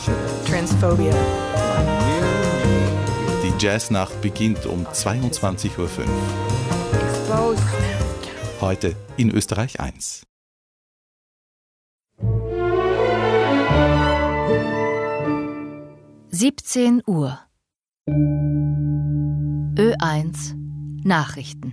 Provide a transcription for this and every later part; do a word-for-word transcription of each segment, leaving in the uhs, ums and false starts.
Transphobia. Die Jazznacht beginnt um zweiundzwanzig Uhr fünf. Exposed. Heute in Österreich eins. siebzehn Uhr. Ö eins Nachrichten.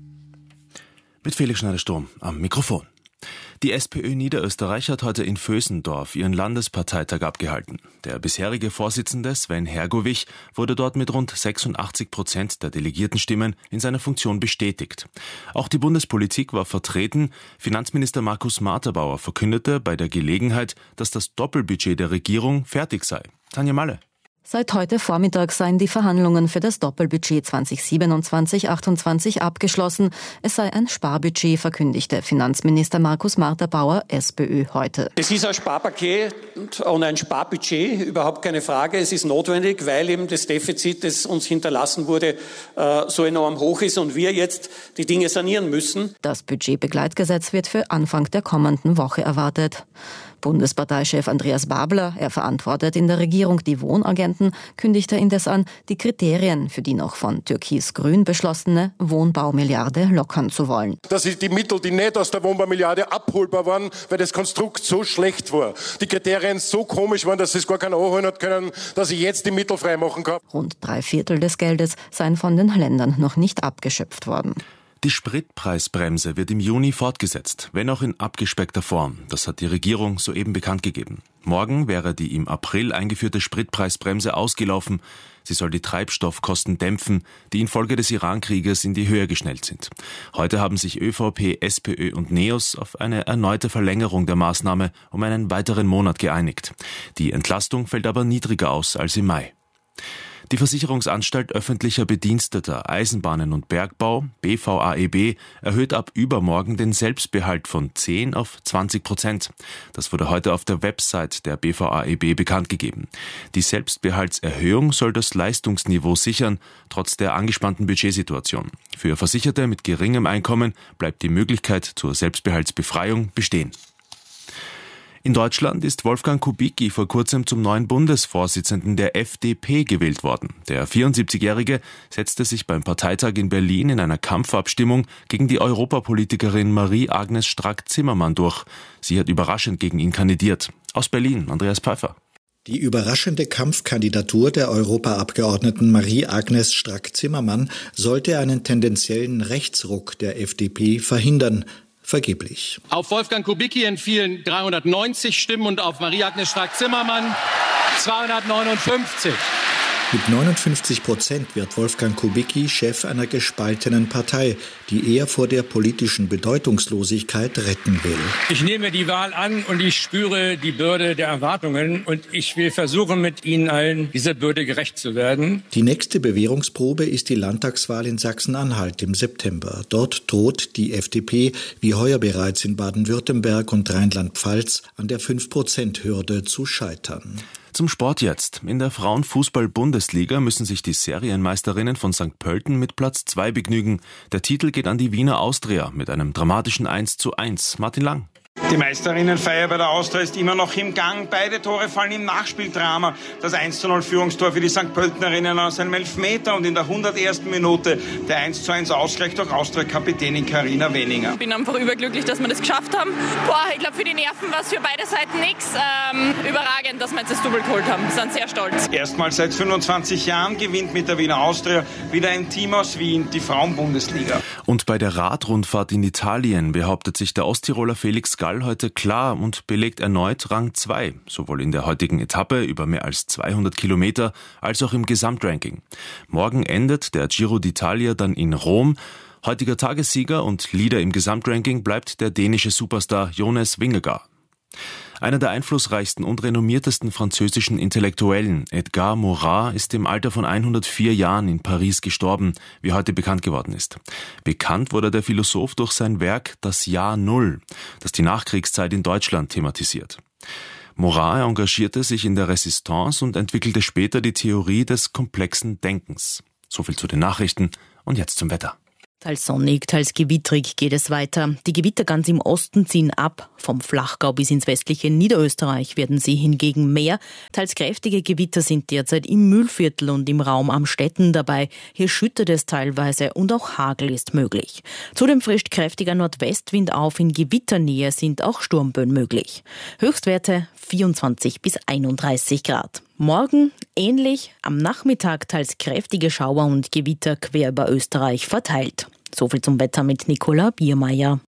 Mit Felix Schneider-Sturm am Mikrofon. Die SPÖ Niederösterreich hat heute in Vösendorf ihren Landesparteitag abgehalten. Der bisherige Vorsitzende Sven Hergovich wurde dort mit rund sechsundachtzig Prozent der Delegiertenstimmen in seiner Funktion bestätigt. Auch die Bundespolitik war vertreten. Finanzminister Markus Marterbauer verkündete bei der Gelegenheit, dass das Doppelbudget der Regierung fertig sei. Tanja Malle. Seit heute Vormittag seien die Verhandlungen für das Doppelbudget zwanzig siebenundzwanzig achtundzwanzig abgeschlossen. Es sei ein Sparbudget, verkündigte Finanzminister Markus Marterbauer, SPÖ, heute. Es ist ein Sparpaket und ein Sparbudget, überhaupt keine Frage. Es ist notwendig, weil eben das Defizit, das uns hinterlassen wurde, so enorm hoch ist und wir jetzt die Dinge sanieren müssen. Das Budgetbegleitgesetz wird für Anfang der kommenden Woche erwartet. Bundesparteichef Andreas Babler, er verantwortet in der Regierung die Wohnagenten, kündigte indes an, die Kriterien für die noch von Türkis-Grün beschlossene Wohnbaumilliarde lockern zu wollen. Das sind die Mittel, die nicht aus der Wohnbaumilliarde abholbar waren, weil das Konstrukt so schlecht war. Die Kriterien so komisch waren, dass es gar keiner anholen hat können, dass ich jetzt die Mittel freimachen kann. Rund drei Viertel des Geldes seien von den Ländern noch nicht abgeschöpft worden. Die Spritpreisbremse wird im Juni fortgesetzt, wenn auch in abgespeckter Form. Das hat die Regierung soeben bekannt gegeben. Morgen wäre die im April eingeführte Spritpreisbremse ausgelaufen. Sie soll die Treibstoffkosten dämpfen, die infolge des Iran-Krieges in die Höhe geschnellt sind. Heute haben sich ÖVP, SPÖ und NEOS auf eine erneute Verlängerung der Maßnahme um einen weiteren Monat geeinigt. Die Entlastung fällt aber niedriger aus als im Mai. Die Versicherungsanstalt öffentlicher Bediensteter Eisenbahnen und Bergbau, B V A E B, erhöht ab übermorgen den Selbstbehalt von zehn auf zwanzig Prozent. Das wurde heute auf der Website der B V A E B bekannt gegeben. Die Selbstbehaltserhöhung soll das Leistungsniveau sichern, trotz der angespannten Budgetsituation. Für Versicherte mit geringem Einkommen bleibt die Möglichkeit zur Selbstbehaltsbefreiung bestehen. In Deutschland ist Wolfgang Kubicki vor kurzem zum neuen Bundesvorsitzenden der F D P gewählt worden. Der vierundsiebzigjährige setzte sich beim Parteitag in Berlin in einer Kampfabstimmung gegen die Europapolitikerin Marie-Agnes Strack-Zimmermann durch. Sie hat überraschend gegen ihn kandidiert. Aus Berlin, Andreas Pfeiffer. Die überraschende Kampfkandidatur der Europaabgeordneten Marie-Agnes Strack-Zimmermann sollte einen tendenziellen Rechtsruck der F D P verhindern. Vergeblich. Auf Wolfgang Kubicki entfielen dreihundertneunzig Stimmen und auf Marie-Agnes Strack-Zimmermann zweihundertneunundfünfzig. Mit neunundfünfzig Prozent wird Wolfgang Kubicki Chef einer gespaltenen Partei, die er vor der politischen Bedeutungslosigkeit retten will. Ich nehme die Wahl an und ich spüre die Bürde der Erwartungen und ich will versuchen, mit Ihnen allen dieser Bürde gerecht zu werden. Die nächste Bewährungsprobe ist die Landtagswahl in Sachsen-Anhalt im September. Dort droht die F D P, wie heuer bereits in Baden-Württemberg und Rheinland-Pfalz, an der fünf Prozent Hürde zu scheitern. Zum Sport jetzt. In der Frauenfußball-Bundesliga müssen sich die Serienmeisterinnen von Sankt Pölten mit Platz zwei begnügen. Der Titel geht an die Wiener Austria mit einem dramatischen eins zu eins. Martin Lang. Die Meisterinnenfeier bei der Austria ist immer noch im Gang. Beide Tore fallen im Nachspieldrama. Das eins zu null Führungstor für die Sankt Pöltenerinnen aus einem Elfmeter und in der hundertersten Minute der eins zu eins Ausgleich durch Austria-Kapitänin Karina Weninger. Ich bin einfach überglücklich, dass wir das geschafft haben. Boah, ich glaube, für die Nerven war es für beide Seiten nichts. Ähm, überragend, dass wir jetzt das Double geholt haben. Wir sind sehr stolz. Erstmals seit fünfundzwanzig Jahren gewinnt mit der Wiener Austria wieder ein Team aus Wien die Frauenbundesliga. Und bei der Radrundfahrt in Italien behauptet sich der Osttiroler Felix Gall heute klar und belegt erneut Rang zwei, sowohl in der heutigen Etappe über mehr als zweihundert Kilometer als auch im Gesamtranking. Morgen endet der Giro d'Italia dann in Rom. Heutiger Tagessieger und Leader im Gesamtranking bleibt der dänische Superstar Jonas Vingegaard. Einer der einflussreichsten und renommiertesten französischen Intellektuellen, Edgar Morin, ist im Alter von hundertvier Jahren in Paris gestorben, wie heute bekannt geworden ist. Bekannt wurde der Philosoph durch sein Werk Das Jahr Null, das die Nachkriegszeit in Deutschland thematisiert. Morin engagierte sich in der Resistance und entwickelte später die Theorie des komplexen Denkens. So viel zu den Nachrichten und jetzt zum Wetter. Teils sonnig, teils gewittrig geht es weiter. Die Gewitter ganz im Osten ziehen ab. Vom Flachgau bis ins westliche Niederösterreich werden sie hingegen mehr. Teils kräftige Gewitter sind derzeit im Mühlviertel und im Raum Amstetten dabei. Hier schüttet es teilweise und auch Hagel ist möglich. Zudem frischt kräftiger Nordwestwind auf. In Gewitternähe sind auch Sturmböen möglich. Höchstwerte vierundzwanzig bis einunddreißig Grad. Morgen ähnlich, am Nachmittag teils kräftige Schauer und Gewitter quer über Österreich verteilt. So viel zum Wetter mit Nicola Biermeier.